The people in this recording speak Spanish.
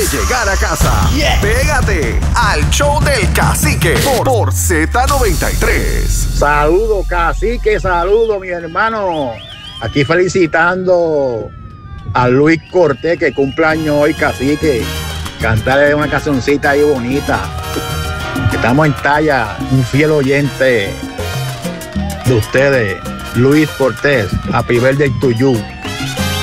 llegar a casa. Yeah. Pégate al show del Cacique por Z93. Saludos, Cacique, saludos, mi hermano. Aquí felicitando a Luis Cortés, que cumpleaños hoy, Cacique. Cantarle una cancioncita ahí bonita. Estamos en talla, un fiel oyente de ustedes, Luis Cortés. Happy birthday to you.